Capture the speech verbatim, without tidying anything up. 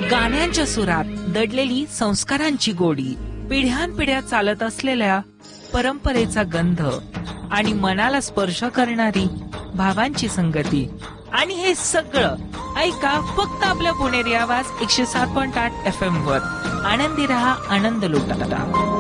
गाण्यांच्या सुरात दडलेली संस्कारांची गोडी, पिढ्यानपिढ्या चालत असलेल्या परंपरेचा गंध आणि मनाला स्पर्श करणारी भावांची संगती. आणि हे सगळं ऐका फक्त आपल्या पुणेरी आवाज एकशे सात पॉइंट आठ एफ एम वर. आनंदी रहा, आनंद लुटा.